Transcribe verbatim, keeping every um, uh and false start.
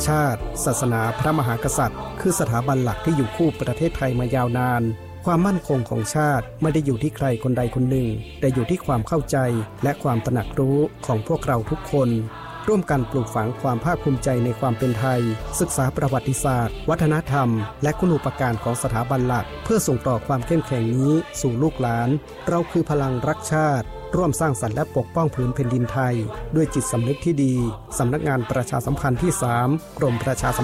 ชาติศาสนาพระมหากษัตริย์คือสถาบันหลักที่อยู่คู่ประเทศไทยมายาวนานความมั่นคงของชาติไม่ได้อยู่ที่ใครคนใดคนหนึ่งแต่อยู่ที่ความเข้าใจและความตระหนักรู้ของพวกเราทุกคนร่วมกันปลูกฝังความภาคภูมิใจในความเป็นไทยศึกษาประวัติศาสตร์วัฒนธรรมและคุณูปการของสถาบันหลักเพื่อส่งต่อความเข้มแข็งนี้สู่ลูกหลานเราคือพลังรักชาติร่วมสร้างสรรค์และปกป้องผืนแผ่นดินไทยด้วยจิตสำนึกที่ดีสำนักงานประชาสัมพันธ์ที่สามกรมประชาสัม